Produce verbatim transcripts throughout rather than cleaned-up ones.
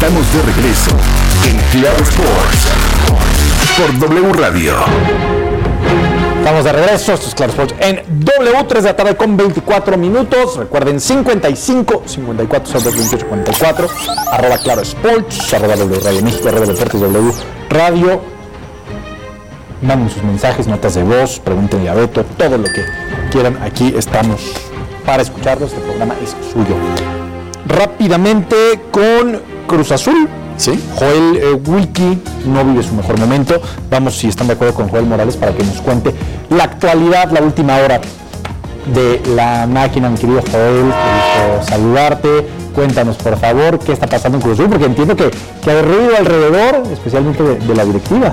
Estamos de regreso en Claro Sports por W Radio. Estamos de regreso, esto es Claro Sports en W, tres de la tarde con veinticuatro minutos. Recuerden, cincuenta y cinco, cincuenta y cuatro, veintiocho, cuarenta y cuatro, arroba Claro Sports, arroba W Radio México, arroba Deportes W Radio. Manden sus mensajes, notas de voz, pregúntenle a Beto, todo lo que quieran. Aquí estamos para escucharlos, este programa es suyo. Rápidamente con Cruz Azul. Sí. Joel eh, Wiki no vive su mejor momento. Vamos, si están de acuerdo con Joel Morales, para que nos cuente la actualidad, la última hora de la máquina. Mi querido Joel, qué gusto saludarte. Cuéntanos, por favor, qué está pasando en Cruz Azul, porque entiendo que, que hay ruido alrededor, especialmente de, de la directiva.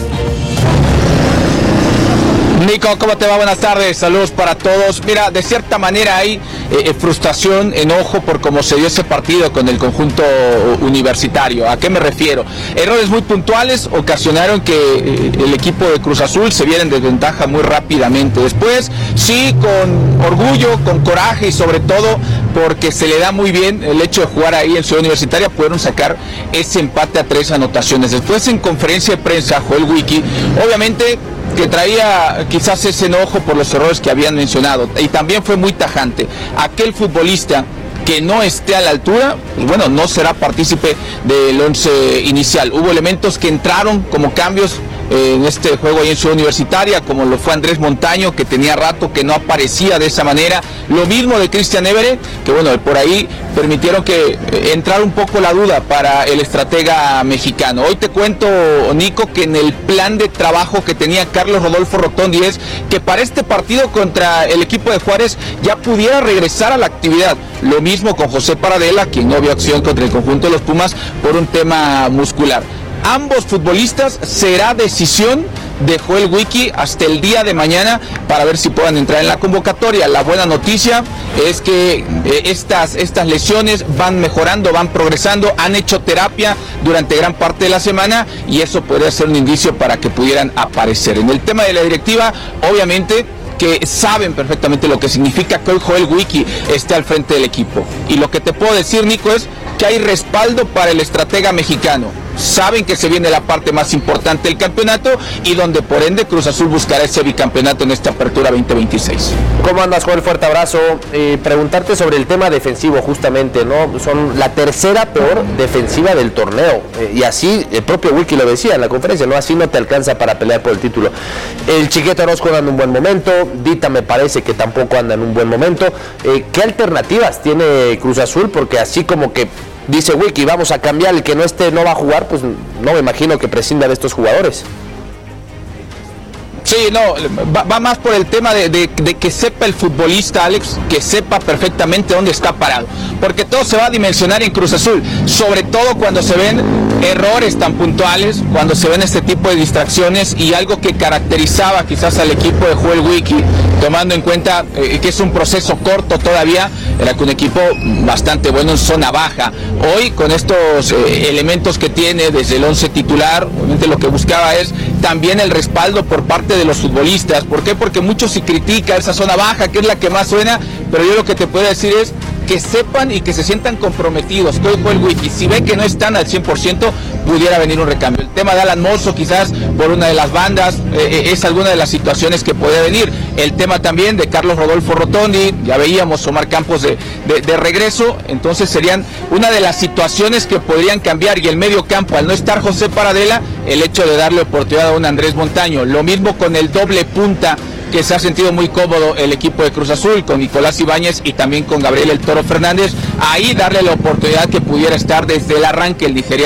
Nico, ¿cómo te va? Buenas tardes, saludos para todos. Mira, de cierta manera hay eh, frustración, enojo por cómo se dio ese partido con el conjunto universitario. ¿A qué me refiero? Errores muy puntuales ocasionaron que eh, el equipo de Cruz Azul se viera en desventaja muy rápidamente. Después, sí, con orgullo, con coraje y sobre todo porque se le da muy bien el hecho de jugar ahí en Ciudad Universitaria, pudieron sacar ese empate a tres anotaciones. Después, en conferencia de prensa, Joel Wiki, obviamente que traía quizás ese enojo por los errores que habían mencionado, y también fue muy tajante. Aquel futbolista que no esté a la altura, pues bueno, no será partícipe del once inicial. Hubo elementos que entraron como cambios eh, en este juego ahí en Ciudad Universitaria, como lo fue Andrés Montaño, que tenía rato que no aparecía de esa manera. Lo mismo de Cristian Évere, que bueno, por ahí permitieron que eh, entrara un poco la duda para el estratega mexicano. Hoy te cuento, Nico, que en el plan de trabajo que tenía Carlos Rodolfo Rotondi es que para este partido contra el equipo de Juárez ya pudiera regresar a la actividad. Lo mismo con José Paradela, quien no vio acción contra el conjunto de los Pumas por un tema muscular. Ambos futbolistas será decisión de Joel Wiki hasta el día de mañana para ver si puedan entrar en la convocatoria. La buena noticia es que eh, estas, estas lesiones van mejorando, van progresando, han hecho terapia durante gran parte de la semana y eso podría ser un indicio para que pudieran aparecer. En el tema de la directiva, obviamente que saben perfectamente lo que significa que hoy Joel Wiki esté al frente del equipo. Y lo que te puedo decir, Nico, es que hay respaldo para el estratega mexicano. Saben que se viene la parte más importante del campeonato y donde por ende Cruz Azul buscará ese bicampeonato en esta apertura veinte veintiséis. ¿Cómo andas, Joel? Fuerte abrazo. Eh, preguntarte sobre el tema defensivo justamente, ¿no? Son la tercera peor defensiva del torneo eh, y así el propio Wiki lo decía en la conferencia, ¿no? Así no te alcanza para pelear por el título. El Chiquete Orozco anda en un buen momento, Dita me parece que tampoco anda en un buen momento. Eh, ¿Qué alternativas tiene Cruz Azul? Porque así como que dice Wiki, vamos a cambiar, el que no esté no va a jugar, pues no me imagino que prescinda de estos jugadores. Sí, no, va, va más por el tema de, de, de que sepa el futbolista, Alex, que sepa perfectamente dónde está parado, porque todo se va a dimensionar en Cruz Azul, sobre todo cuando se ven errores tan puntuales, cuando se ven este tipo de distracciones y algo que caracterizaba quizás al equipo de Joel Wiki, tomando en cuenta eh, que es un proceso corto todavía, era que un equipo bastante bueno en zona baja. Hoy con estos eh, elementos que tiene desde el once titular, obviamente lo que buscaba es también el respaldo por parte de los futbolistas. ¿Por qué? Porque mucho se critica esa zona baja, que es la que más suena, pero yo lo que te puedo decir es que sepan y que se sientan comprometidos. Todo el Wiki, si ve que no están al cien por ciento, pudiera venir un recambio. El tema de Alan Mozo, quizás por una de las bandas, eh, es alguna de las situaciones que puede venir. El tema también de Carlos Rodolfo Rotondi, ya veíamos Omar Campos de, de, de regreso, entonces serían una de las situaciones que podrían cambiar. Y el medio campo, al no estar José Paradela, el hecho de darle oportunidad a un Andrés Montaño. Lo mismo con el doble punta, que se ha sentido muy cómodo el equipo de Cruz Azul, con Nicolás Ibáñez y también con Gabriel El Toro Fernández, ahí darle la oportunidad que pudiera estar desde el arranque el nigeriano